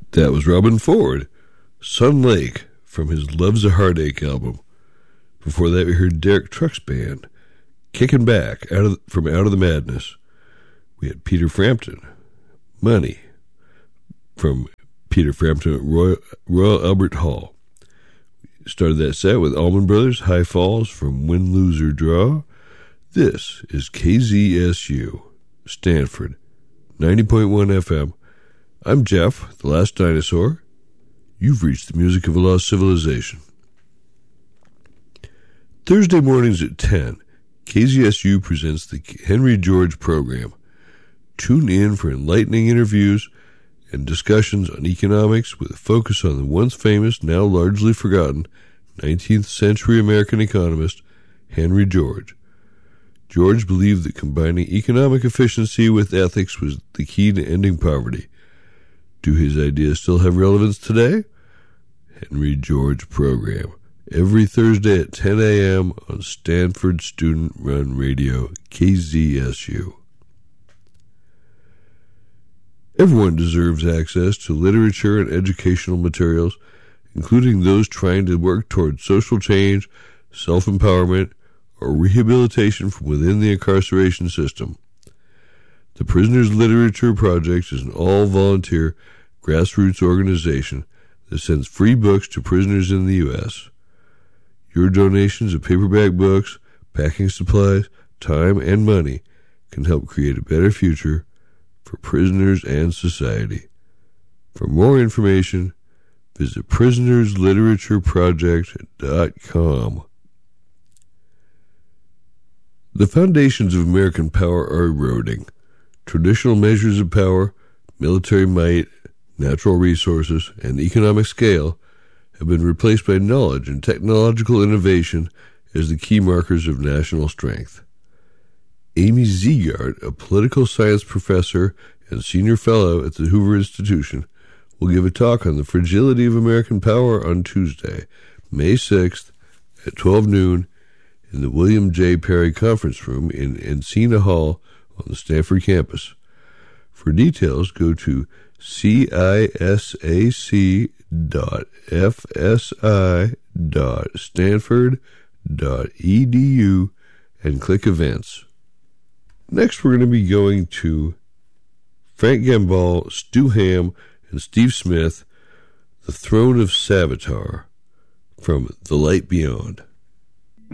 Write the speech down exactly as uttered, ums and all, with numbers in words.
That was Robin Ford, Sun Lake, from his Love's a Heartache album. Before that, we heard Derek Trucks Band, Kicking Back out of from Out of the Madness. We had Peter Frampton, Money, from Peter Frampton at Royal, Royal Albert Hall. We started that set with Allman Brothers, High Falls, from Win, Lose, or Draw. This is K Z S U, Stanford, ninety point one F M. I'm Jeff, the Last Dinosaur. You've reached the music of a lost civilization. Thursday mornings at ten, K Z S U presents the Henry George program. Tune in for enlightening interviews and discussions on economics with a focus on the once famous, now largely forgotten, nineteenth century American economist, Henry George. George believed that combining economic efficiency with ethics was the key to ending poverty. Do his ideas still have relevance today? Henry George program. Every Thursday at ten a.m. on Stanford Student Run Radio, K Z S U. Everyone deserves access to literature and educational materials, including those trying to work toward social change, self-empowerment, or rehabilitation from within the incarceration system. The Prisoners Literature Project is an all-volunteer grassroots organization that sends free books to prisoners in the U S Your donations of paperback books, packing supplies, time, and money can help create a better future for prisoners and society. For more information, visit prisoners literature project dot com. The foundations of American power are eroding. Traditional measures of power, military might, natural resources, and economic scale have been replaced by knowledge and technological innovation as the key markers of national strength. Amy Ziegart, a political science professor and senior fellow at the Hoover Institution, will give a talk on the fragility of American power on Tuesday, May sixth at twelve noon in the William J. Perry Conference Room in Encina Hall on the Stanford campus. For details, go to cisac dot f s i dot stanford dot e d u and click Events. Next, we're going to be going to Frank Gambale, Stu Hamm, and Steve Smith, The Throne of Savitar, from The Light Beyond.